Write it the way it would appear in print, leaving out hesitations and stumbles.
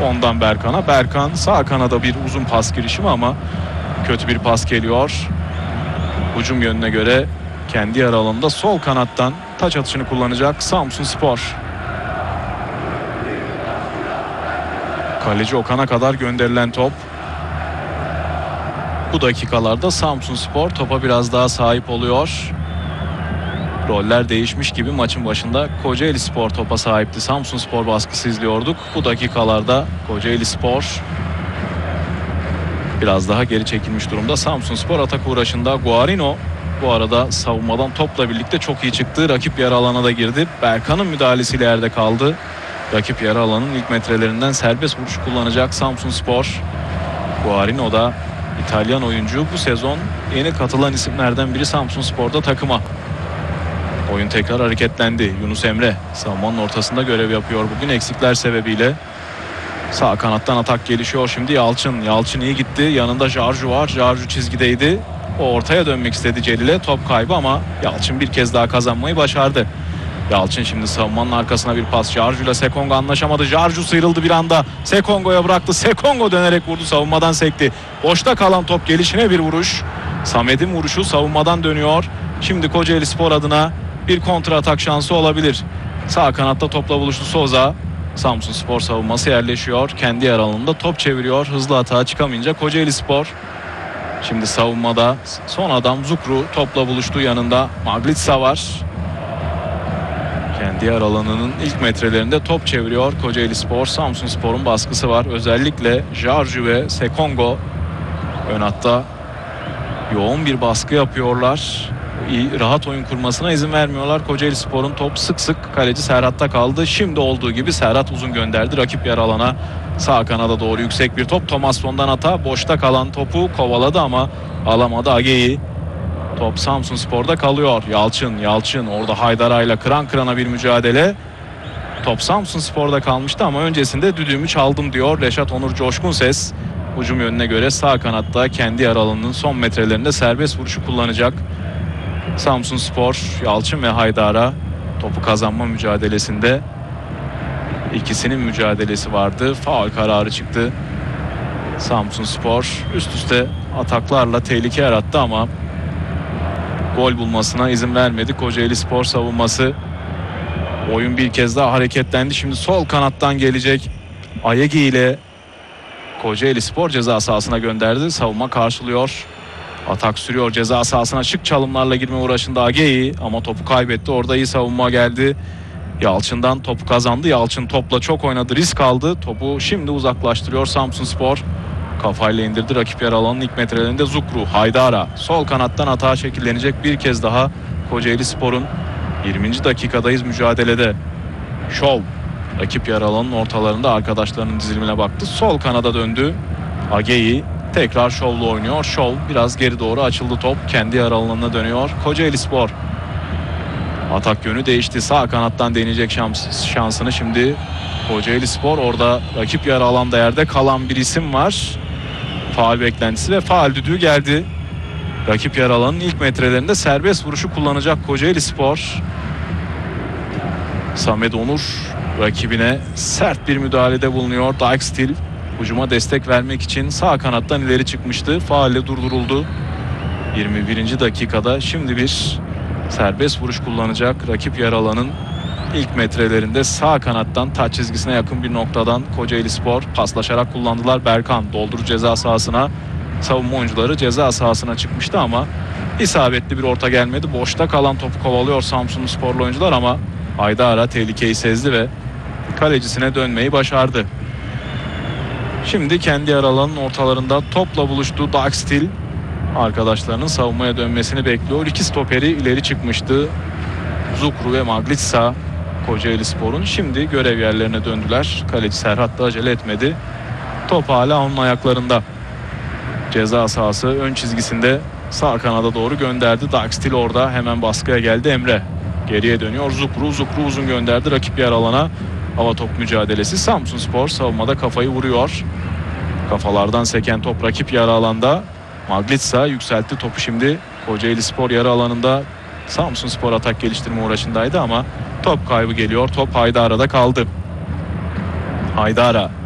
Ondan Berkan'a. Berkan sağ kanada bir uzun pas girişimi ama kötü bir pas geliyor. Hücum yönüne göre kendi yarı alanında sol kanattan taç atışını kullanacak Samsunspor. Kaleci Okan'a kadar gönderilen top. Bu dakikalarda Samsunspor topa biraz daha sahip oluyor. Roller değişmiş gibi maçın başında Kocaelispor topa sahipti. Samsunspor baskısı izliyorduk. Bu dakikalarda Kocaelispor biraz daha geri çekilmiş durumda. Samsunspor atak uğraşında. Guarino bu arada savunmadan topla birlikte çok iyi çıktı. Rakip yarı alana da girdi. Berkan'ın müdahalesiyle yerde kaldı. Rakip yarı alanın ilk metrelerinden serbest vuruş kullanacak Samsunspor. Guarino da İtalyan oyuncu, bu sezon yeni katılan isimlerden biri Samsunspor'da takıma. Oyun tekrar hareketlendi. Yunus Emre savunmanın ortasında görev yapıyor bugün eksikler sebebiyle. Sağ kanattan atak gelişiyor şimdi. Yalçın iyi gitti. Yanında Jarju var. Jarju çizgideydi. O ortaya dönmek istedi Celil'e. Top kaybı ama Yalçın bir kez daha kazanmayı başardı. Yalçın şimdi savunmanın arkasına bir pas. Jarju ile Sekongo anlaşamadı. Jarju sıyrıldı bir anda. Sekongo'ya bıraktı. Sekongo dönerek vurdu. Savunmadan sekti. Boşta kalan top gelişine bir vuruş. Samet'in vuruşu savunmadan dönüyor. Şimdi Kocaelispor adına bir kontra atak şansı olabilir. Sağ kanatta topla buluştu Souza. Samsunspor savunması yerleşiyor. Kendi yer alanında top çeviriyor. Hızlı atağa çıkamayınca Kocaelispor. Şimdi savunmada son adam Zukru topla buluştuğu yanında Maglitsa var. Kendi yer alanının ilk metrelerinde top çeviriyor Kocaelispor. Samsunspor'un baskısı var. Özellikle Jarju ve Sekongo ön hatta yoğun bir baskı yapıyorlar. Rahat oyun kurmasına izin vermiyorlar. Kocaelispor'un top sık sık kaleci Serhat'ta kaldı. Şimdi olduğu gibi Serhat uzun gönderdi rakip yer alana. Sağ kanada doğru yüksek bir top. Thomason'dan hata. Boşta kalan topu kovaladı ama alamadı Ageyi. Top Samsunspor'da kalıyor. Yalçın orada Haydara'yla kıran kırana bir mücadele. Top Samsunspor'da kalmıştı ama öncesinde düdüğümü çaldım diyor Reşat Onur Coşkunses. Hücum yönüne göre sağ kanatta kendi yer alanının son metrelerinde serbest vuruşu kullanacak Samsunspor. Yalçın ve Haydara topu kazanma mücadelesinde. İkisinin mücadelesi vardı. Faul kararı çıktı. Samsunspor üst üste ataklarla tehlike yarattı ama gol bulmasına izin vermedi Kocaelispor savunması. Oyun bir kez daha hareketlendi. Şimdi sol kanattan gelecek Ayegi ile Kocaelispor ceza sahasına gönderdi. Savunma karşılıyor. Atak sürüyor ceza sahasına. Şık çalımlarla girme uğraşında Ageyi ama topu kaybetti. Orada iyi savunma geldi. Yalçın'dan topu kazandı. Yalçın topla çok oynadı. Risk aldı. Topu şimdi uzaklaştırıyor Samsunspor. Kafayla indirdi rakip yer alanının ilk metrelerinde Zukru. Haydara sol kanattan atağa şekillenecek bir kez daha Kocaelispor'un 20. dakikadayız mücadelede. Şov rakip yer alanının ortalarında arkadaşlarının dizilimine baktı. Sol kanada döndü. Ageyi tekrar Şov'la oynuyor. Şov biraz geri doğru açıldı top. Kendi yer alanına dönüyor Kocaelispor. Atak yönü değişti. Sağ kanattan deneyecek şansını şimdi Kocaelispor. Orada rakip yarı alanda yerde kalan bir isim var. Faul beklentisi ve faul düdüğü geldi. Rakip yarı alanın ilk metrelerinde serbest vuruşu kullanacak Kocaelispor. Samet Onur rakibine sert bir müdahalede bulunuyor. Dijkstil hücuma destek vermek için sağ kanattan ileri çıkmıştı. Faulle durduruldu. 21. dakikada şimdi bir serbest vuruş kullanacak rakip yarı alanın ilk metrelerinde sağ kanattan taç çizgisine yakın bir noktadan Kocaelispor paslaşarak kullandılar. Berkan doldur ceza sahasına. Savunma oyuncuları ceza sahasına çıkmıştı ama isabetli bir orta gelmedi. Boşta kalan topu kovalıyor Samsunsporlu oyuncular ama Haydara tehlikeyi sezdi ve kalecisine dönmeyi başardı. Şimdi kendi yarı alanının ortalarında topla buluştu Dijkstil. Arkadaşlarının savunmaya dönmesini bekliyor. İki stoperi ileri çıkmıştı. Zukru ve Maglitsa Kocaelispor'un. Şimdi görev yerlerine döndüler. Kaleci Serhat da acele etmedi. Top hala onun ayaklarında. Ceza sahası ön çizgisinde sağ kanada doğru gönderdi. Dijkstil orada hemen baskıya geldi Emre. Geriye dönüyor Zukru uzun gönderdi rakip yer alana. Hava top mücadelesi. Samsunspor savunmada kafayı vuruyor. Kafalardan seken top rakip yarı alanda. Maglitsa yükseltti topu şimdi. Kocaelispor yarı alanında Samsunspor atak geliştirme uğraşındaydı ama top kaybı geliyor. Top Haydara'da kaldı. Haydara